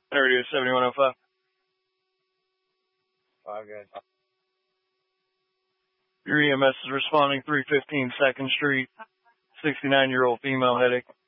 Radio 7105. 5 guys. Your EMS is responding 315 2nd Street. 69-year-old female headache.